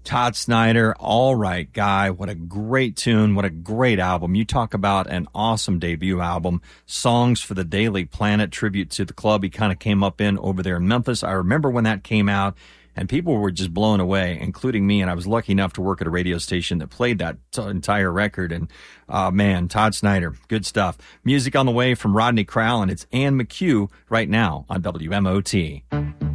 Todd Snider, all right, guy. What a great tune. What a great album. You talk about an awesome debut album. Songs for the Daily Planet, tribute to the club he kind of came up in over there in Memphis. I remember when that came out, and people were just blown away, including me. And I was lucky enough to work at a radio station that played that entire record. And man, Todd Snider, good stuff. Music on the way from Rodney Crowell, and it's Ann McHugh right now on WMOT.